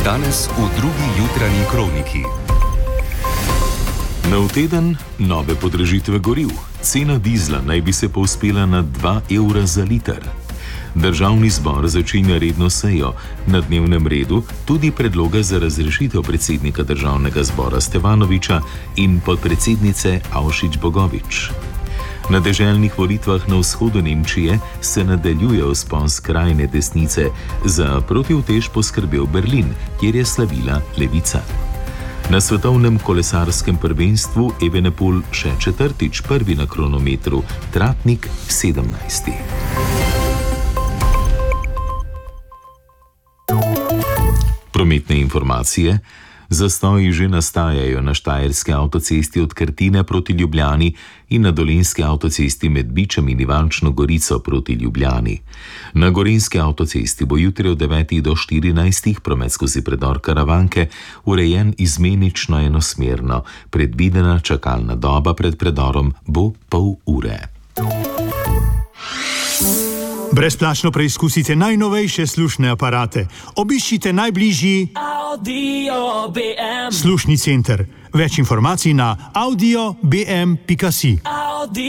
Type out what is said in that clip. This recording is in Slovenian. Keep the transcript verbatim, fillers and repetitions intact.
Danes v drugi jutranji kroniki. Nov teden, nove podražitve goriv. Cena dizla naj bi se povzpela na dva evra za liter. Državni zbor začenja redno sejo. Na dnevnem redu tudi predloga za razrešitev predsednika državnega zbora Stevanoviča in podpredsednice Avšič Bogovič. Na deželnih volitvah na vzhodu Nemčije se nadaljuje vzpon skrajne desnice. Za protiutež poskrbel Berlin, kjer je slavila levica. Na svetovnem kolesarskem prvenstvu Evenepoel še četrtič, prvi na kronometru, Tratnik sedemnajsti. Prometne informacije. Zastoji že nastajajo na štajerski avtocesti od Krtine proti Ljubljani in na dolenjski avtocesti med Bičem in Ivančno Gorico proti Ljubljani. Na gorenjski avtocesti bo jutri od devetih do štirinajstih promet skozi predor Karavanke urejen izmenično enosmerno. Predvidena čakalna doba pred predorom bo pol ure. Brezplačno preizkusite najnovejše slušne aparate. Obiščite najbližji Audio B M slušni center. Več informacij na audio b m pika si.